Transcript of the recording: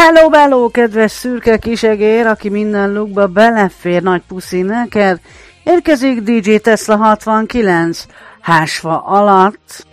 Hello, hello, kedves szürke kisegér, aki minden lukba belefér, nagy puszi neked. Érkezik DJ Tesla 69, hásfa alatt.